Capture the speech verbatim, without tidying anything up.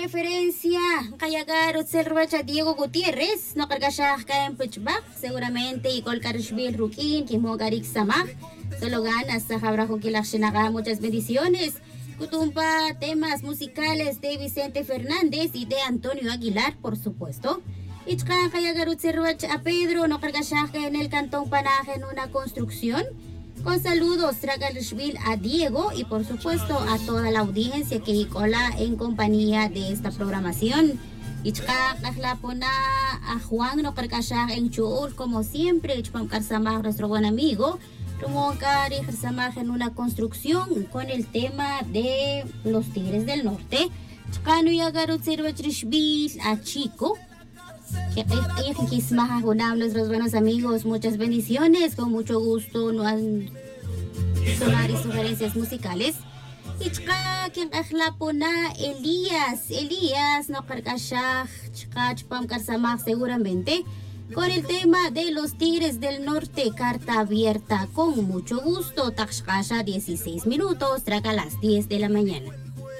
Referencia, kaya ka Rotselrocha Diego Gutierrez, no carga siya kayang pitchback, seguramente igual Karishbil Rukin, Kimo Garik Samah, Sologan, hasta Jabra Kilakshinaga, muchas bendiciones. Kutumpa, temas musicales de Vicente Fernández y de Antonio Aguilar, por supuesto. Ichka kaya ka Rotselrocha a Pedro, no carga siya en el cantón Panaje en una construcción. Con saludos, Tragalishvil a Diego y por supuesto a toda la audiencia que cola en compañía de esta programación. Ichka kahlapona a Juan no karkasha en Chuul como siempre, ichpam karsamah nuestro buen amigo. Rumokar y karsamah en una construcción con el tema de los Tigres del Norte. Ichka no yagarut sirvachrishvil a Chico. Que nuestros buenos amigos, muchas bendiciones, con mucho gusto no han sonar y sugerencias musicales. Ichka quien na Elías, Elías no cargashah, chkachpam karsamah seguramente con el tema de los Tigres del Norte, carta abierta con mucho gusto, takshkasha dieciséis minutos, traga las diez de la mañana.